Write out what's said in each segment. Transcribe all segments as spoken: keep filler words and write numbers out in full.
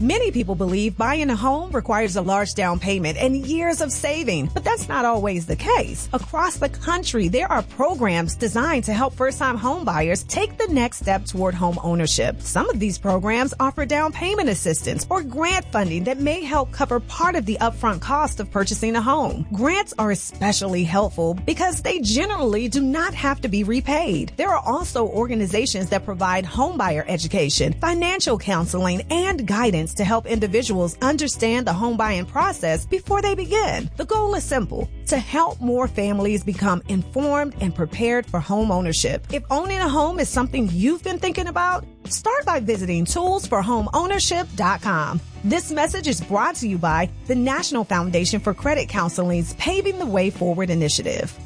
Many people believe buying a home requires a large down payment and years of saving, but that's not always the case. Across the country, there are programs designed to help first-time home buyers take the next step toward home ownership. Some of these programs offer down payment assistance or grant funding that may help cover part of the upfront cost of purchasing a home. Grants are especially helpful because they generally do not have to be repaid. There are also organizations that provide homebuyer education, financial counseling, and guidance to help individuals understand the home buying process before they begin. The goal is simple: to help more families become informed and prepared for home ownership. If owning a home is something you've been thinking about, start by visiting tools for home ownership dot com. This message is brought to you by the National Foundation for Credit Counseling's Paving the Way Forward initiative.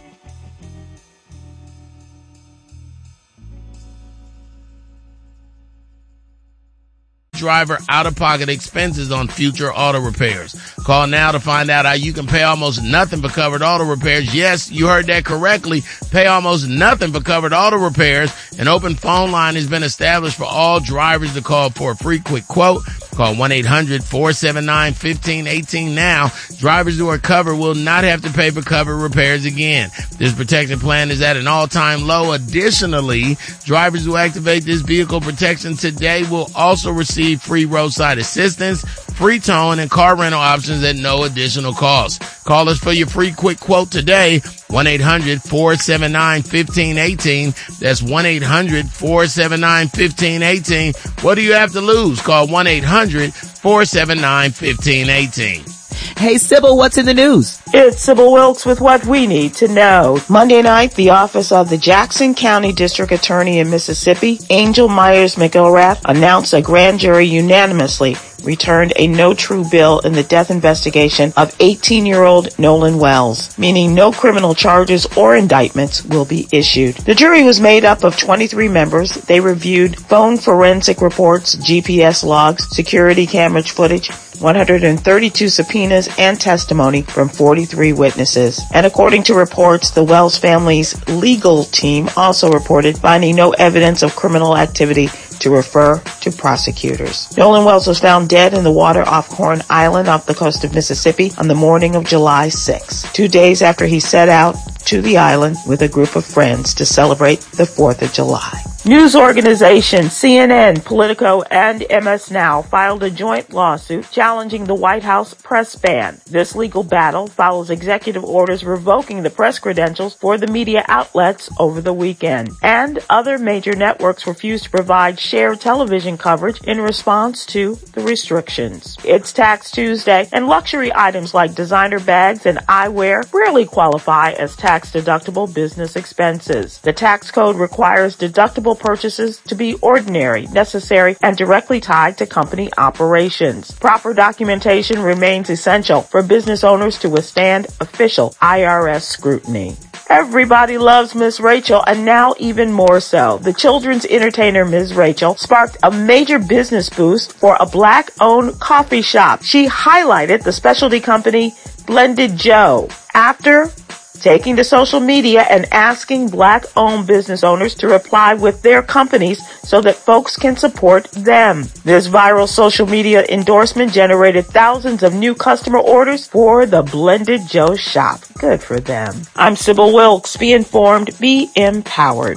Driver out-of-pocket expenses on future auto repairs. Call now to find out how you can pay almost nothing for covered auto repairs. Yes, you heard that correctly. Pay almost nothing for covered auto repairs. An open phone line has been established for all drivers to call for a free quick quote. Call one eight hundred four seven nine one five one eight now. Drivers who are covered will not have to pay for covered repairs again. This protection plan is at an all-time low. Additionally, drivers who activate this vehicle protection today will also receive free roadside assistance, free towing, and car rental options at no additional cost. Call us for your free quick quote today. one eight hundred four seven nine one five one eight. That's one eight hundred four seven nine one five one eight. What do you have to lose? Call one eight hundred four seven nine one five one eight. Hey, Sybil, what's in the news? It's Sybil Wilkes with what we need to know. Monday night, the office of the Jackson County District Attorney in Mississippi, Angel Myers McIlrath, announced a grand jury unanimously returned a no-true bill in the death investigation of eighteen-year-old Nolan Wells, meaning no criminal charges or indictments will be issued. The jury was made up of twenty-three members. They reviewed phone forensic reports, G P S logs, security camera footage, one hundred thirty-two subpoenas, and testimony from forty-three witnesses. And according to reports, the Wells family's legal team also reported finding no evidence of criminal activity to refer to prosecutors. Nolan Wells was found dead in the water off Horn Island off the coast of Mississippi on the morning of July sixth, two days after he set out to the island with a group of friends to celebrate the fourth of July. News organizations C N N, Politico, and M S Now filed a joint lawsuit challenging the White House press ban. This legal battle follows executive orders revoking the press credentials for the media outlets over the weekend. And other major networks refused to provide shared television coverage in response to the restrictions. It's Tax Tuesday, and luxury items like designer bags and eyewear rarely qualify as tax-deductible business expenses. The tax code requires deductible purchases to be ordinary, necessary, and directly tied to company operations. Proper documentation remains essential for business owners to withstand official I R S scrutiny. Everybody loves Miss Rachel, and now even more so. The children's entertainer Miz Rachel sparked a major business boost for a black-owned coffee shop. She highlighted the specialty company Blended Joe after taking to social media and asking black-owned business owners to reply with their companies so that folks can support them. This viral social media endorsement generated thousands of new customer orders for the Blended Joe shop. Good for them. I'm Sybil Wilkes. Be informed, be empowered.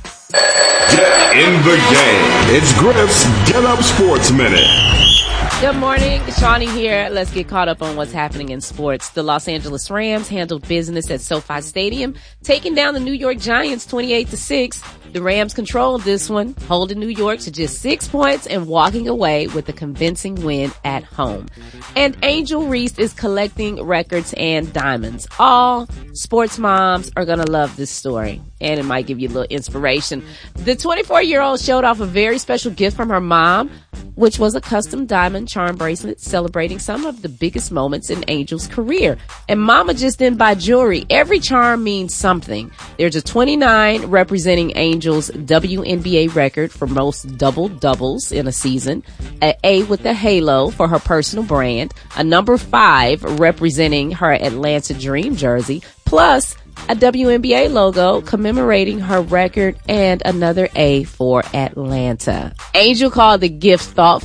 Get in the game. It's Griff's Get Up Sports Minute. Good morning, Shawnee here. Let's get caught up on what's happening in sports. The Los Angeles Rams handled business at SoFi Stadium, taking down the New York Giants twenty-eight to six. The Rams controlled this one, holding New York to just six points and walking away with a convincing win at home. And Angel Reese is collecting records and diamonds. All sports moms are going to love this story, and it might give you a little inspiration. The twenty-four-year-old showed off a very special gift from her mom, which was a custom diamond charm bracelet celebrating some of the biggest moments in Angel's career. And Mama just didn't buy jewelry. Every charm means something. There's a twenty-nine representing Angel's W N B A record for most double-doubles in a season, an A with the halo for her personal brand, a number five representing her Atlanta Dream jersey, plus a W N B A logo commemorating her record, and another A for Atlanta. Angel called the gift thoughtful